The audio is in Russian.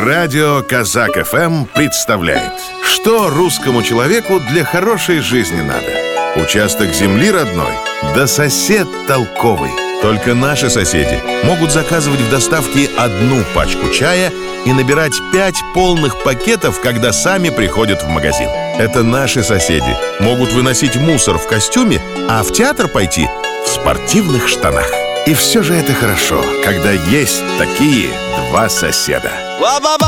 Радио Казак ФМ представляет, что русскому человеку для хорошей жизни надо. Участок земли родной, да сосед толковый. Только наши соседи могут заказывать в доставке 1 пачку чая и набирать 5 полных пакетов, когда сами приходят в магазин. Это наши соседи могут выносить мусор в костюме, а в театр пойти в спортивных штанах. И все же это хорошо, когда есть такие 2 соседа.